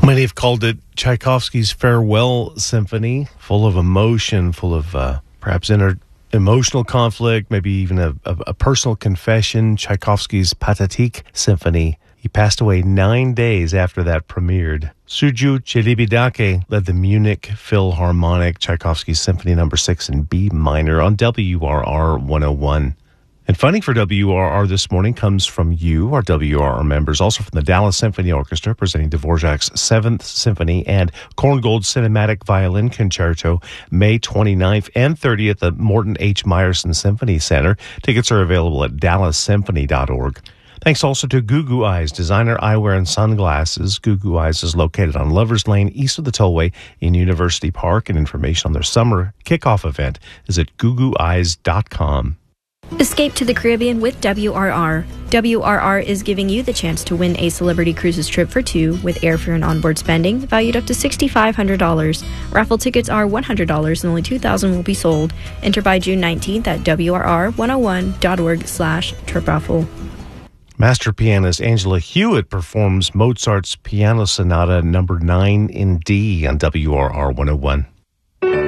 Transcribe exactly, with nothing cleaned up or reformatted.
Many have called it Tchaikovsky's Farewell Symphony, full of emotion, full of uh, perhaps inner emotional conflict, maybe even a, a, a personal confession. Tchaikovsky's Pathetique Symphony. He passed away nine days after that premiered. Suju Celibidache led the Munich Philharmonic Tchaikovsky Symphony Number Six in B minor on W R R one oh one. And funding for W R R this morning comes from you, our W R R members, also from the Dallas Symphony Orchestra, presenting Dvorak's Seventh Symphony and Korngold Cinematic Violin Concerto, May twenty-ninth and thirtieth at Morton H. Meyerson Symphony Center. Tickets are available at dallas symphony dot org. Thanks also to Goo Goo Eyes, designer eyewear and sunglasses. Goo Goo Eyes is located on Lovers Lane, east of the Tollway in University Park, and information on their summer kickoff event is at goo goo eyes dot com. Escape to the Caribbean with W R R. W R R is giving you the chance to win a Celebrity Cruises trip for two with airfare and onboard spending valued up to six thousand five hundred dollars. Raffle tickets are one hundred dollars and only two thousand will be sold. Enter by June nineteenth at W R R one oh one dot org slash trip raffle. Master pianist Angela Hewitt performs Mozart's Piano Sonata number nine in D on W R R one oh one.